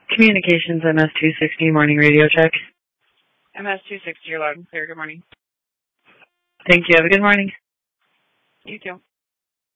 Communications MS-260, morning radio check. MS-260, you're loud and clear. Good morning. Thank you. Have a good morning. You too.